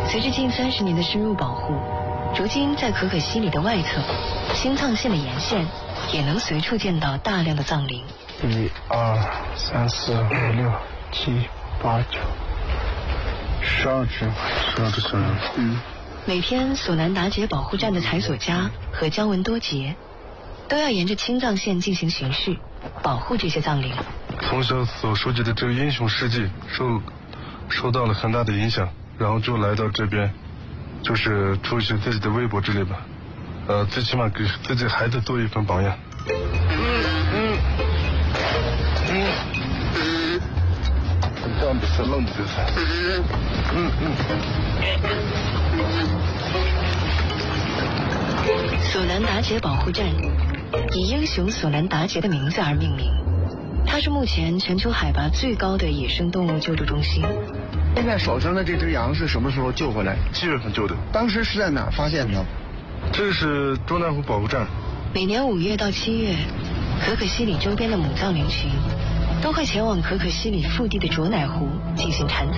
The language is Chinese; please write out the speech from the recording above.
随着近30年的深入保护，如今在可可西里的外侧，新藏线的沿线也能随处见到大量的藏羚。 1、2、3、4、5、6、7、8、9、12只。 每天索南达杰保护站的采索家和姜文多杰都要沿着青藏线进行巡视，保护这些藏羚。 从小所熟悉的这个英雄事迹受到了很大的影响，然后就来到这边，就是出一些自己的微博之类吧，最起码给自己孩子做一份榜样。这样的是愣的就是。 索南达杰保护站以英雄索南达杰的名字而命名，它是目前全球海拔最高的野生动物救助中心。 现在手上的这只羊是什么时候救回来 ？7月份救的。 当时是在哪儿发现的？ 这是中南湖保护站。 每年5月到7月，可可西里周边的母藏羚群都会前往可可西里腹地的卓乃湖进行产仔。